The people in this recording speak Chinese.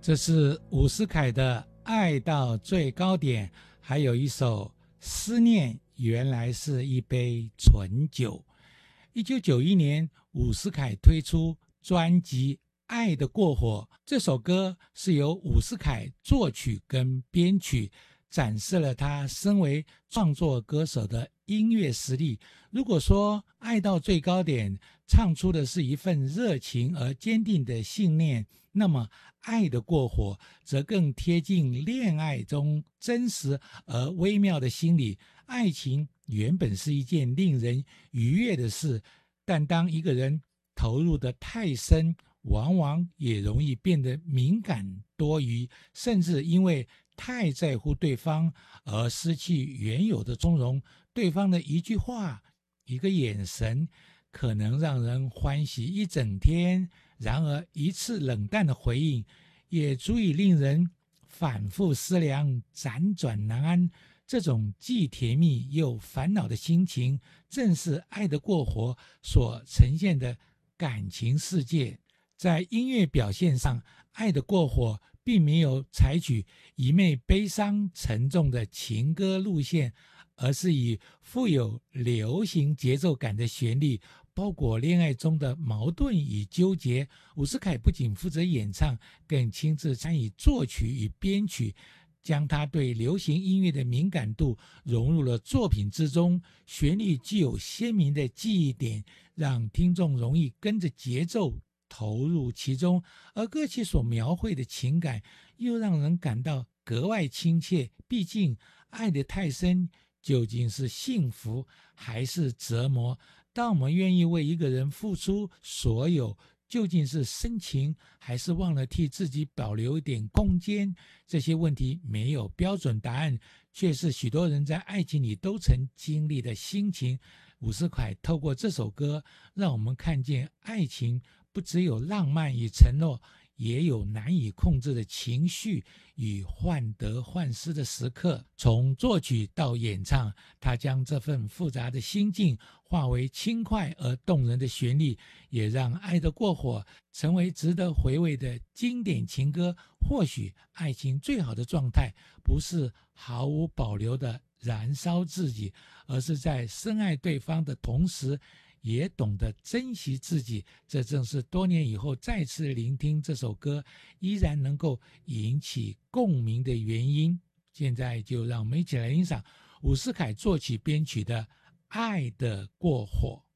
这是伍思凯的《爱到最高点》，还有一首《思念原来是一杯醇酒》。1991年，伍思凯推出专辑《爱的过火》，这首歌是由伍思凯作曲跟编曲，展示了他身为创作歌手的音乐实力。如果说《爱到最高点》唱出的是一份热情而坚定的信念，那么爱的过火则更贴近恋爱中真实而微妙的心理。爱情原本是一件令人愉悦的事，但当一个人投入得太深，往往也容易变得敏感多疑，甚至因为太在乎对方而失去原有的从容。对方的一句话，一个眼神，可能让人欢喜一整天，然而一次冷淡的回应也足以令人反复思量，辗转难安。这种既甜蜜又烦恼的心情，正是爱的过火所呈现的感情世界。在音乐表现上，爱的过火并没有采取一昧悲伤沉重的情歌路线，而是以富有流行节奏感的旋律包裹恋爱中的矛盾与纠结。伍思凯不仅负责演唱，更亲自参与作曲与编曲，将他对流行音乐的敏感度融入了作品之中。旋律具有鲜明的记忆点，让听众容易跟着节奏投入其中，而歌曲所描绘的情感又让人感到格外亲切。毕竟爱得太深，究竟是幸福还是折磨？当我们愿意为一个人付出所有，究竟是深情还是忘了替自己保留一点空间？这些问题没有标准答案，却是许多人在爱情里都曾经历的心情。伍思凯透过这首歌，让我们看见爱情不只有浪漫与承诺，也有难以控制的情绪与患得患失的时刻。从作曲到演唱，他将这份复杂的心境化为轻快而动人的旋律，也让《爱得过火》成为值得回味的经典情歌。或许爱情最好的状态，不是毫无保留地燃烧自己，而是在深爱对方的同时，也懂得珍惜自己。这正是多年以后再次聆听这首歌，依然能够引起共鸣的原因。现在就让我们一起来欣赏伍思凯作曲编曲的《爱的过火》。